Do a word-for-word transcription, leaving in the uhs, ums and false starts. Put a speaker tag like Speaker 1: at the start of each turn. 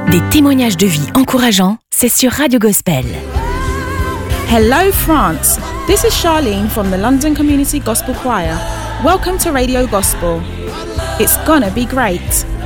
Speaker 1: Des témoignages de vie encourageants, c'est sur Radio Gospel.
Speaker 2: Hello France, this is Charlene from the London Community Gospel Choir. Welcome to Radio Gospel. It's gonna be great.